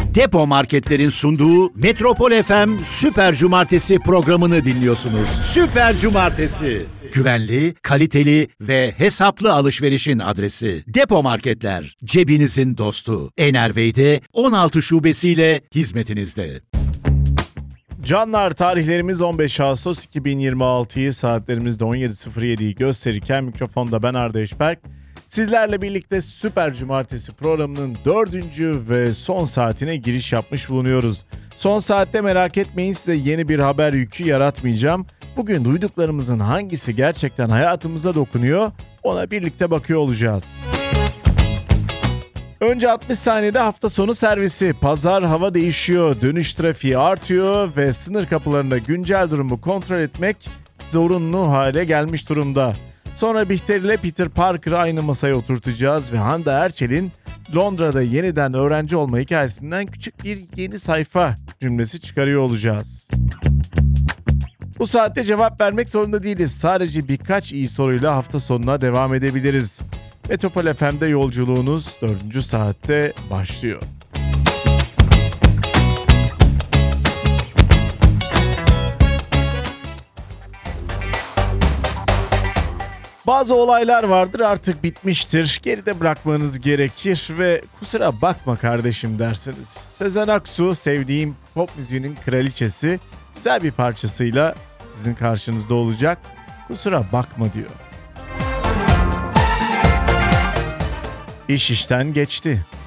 Depo Marketler'in sunduğu Metropol FM Süper Cumartesi programını dinliyorsunuz. Süper Cumartesi. Güvenli, kaliteli ve hesaplı alışverişin adresi. Depo Marketler, cebinizin dostu. Enervey'de 16 şubesiyle hizmetinizde. Canlar, tarihlerimiz 15 Ağustos 2026'yı, saatlerimizde 17.07'yi gösterirken mikrofonda ben Arda Eşberk. Sizlerle birlikte Süper Cumartesi programının 4. ve son saatine giriş yapmış bulunuyoruz. Son saatte merak etmeyin, size yeni bir haber yükü yaratmayacağım. Bugün duyduklarımızın hangisi gerçekten hayatımıza dokunuyor, ona birlikte bakıyor olacağız. Önce 60 saniyede hafta sonu servisi. Pazar hava değişiyor, dönüş trafiği artıyor ve sınır kapılarında güncel durumu kontrol etmek zorunlu hale gelmiş durumda. Sonra Bihter ile Peter Parker'ı aynı masaya oturtacağız ve Hande Erçel'in Londra'da yeniden öğrenci olma hikayesinden küçük bir yeni sayfa cümlesi çıkarıyor olacağız. Bu saatte cevap vermek zorunda değiliz. Sadece birkaç iyi soruyla hafta sonuna devam edebiliriz. Metropol FM'de yolculuğunuz 4. saatte başlıyor. Bazı olaylar vardır, artık bitmiştir, geride bırakmanız gerekir ve kusura bakma kardeşim dersiniz. Sezen Aksu, sevdiğim pop müziğinin kraliçesi, güzel bir parçasıyla sizin karşınızda olacak. Kusura bakma diyor. İş işten geçti.